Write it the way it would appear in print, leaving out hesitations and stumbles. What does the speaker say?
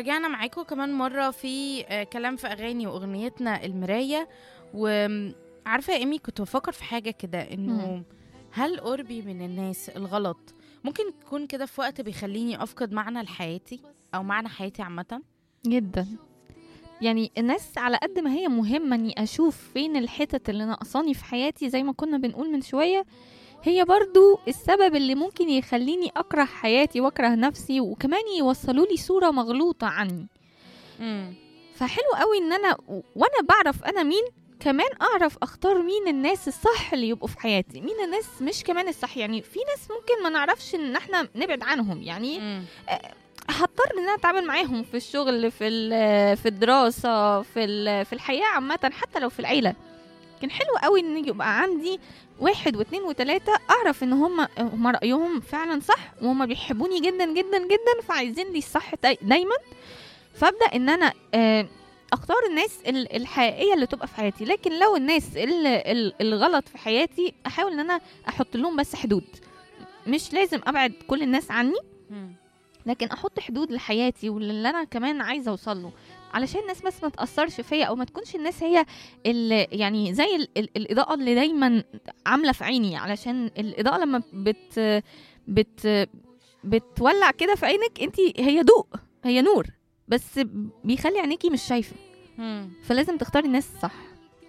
رجعنا معاكم كمان مرة في كلام في أغاني وأغنيتنا المراية. وعارفة يا إيمي، كنت بفكر في حاجة كده، إمم. إنه هل قربي من الناس الغلط ممكن تكون كده في وقت بيخليني أفقد معنى لحياتي أو معنى حياتي عامة؟ جدًا. يعني الناس على قد ما هي مهمة إني أشوف فين الحتت اللي ناقصاني في حياتي زي ما كنا بنقول من شوية، هي برضه السبب اللي ممكن يخلّيني أكره حياتي وأكره نفسي، وكمان يوصّلوا لي صورة مغلوطة عني. امم فحلو أوي إن أنا وأنا باعرف أنا مين، كمان أعرف أختار مين الناس الصح اللي يبقوا في حياتي، مين الناس مش كمان الصح. يعني في ناس ممكن ما نعرفش إن إحنا نبعد عنهم، يعني هاضطر إن أنا أتعامل معاهم في الشغل، في الدراسة، في الحياة عامةً، حتى لو في العيلة. لكن حلو أوي إن يبقى عندي 1 و2 و3 أعرف إن هم رأيهم فعلًا صح، وهم بيحبوني جدًا، جدًا، جدًا، فعايزين لي الصح دايمًا. فابدأ ان انا اختار الناس الحقيقيه اللي تبقى في حياتي. لكن لو الناس الغلط في حياتي احاول ان انا احط لهم بس حدود. مش لازم ابعد كل الناس عني، مم. لكن احط حدود لحياتي واللي انا كمان عايزه اوصل له، علشان الناس بس ما تاثرش فيا، او ما تكونش الناس هي يعني زي الاضاءه اللي دايما عامله في عيني. علشان الاضاءه لما بت بتولع كده في عينك انت، هي ضوء، هي نور، بس بيخلي عينيكي مش شايفه. مم. فلازم تختاري الناس صح.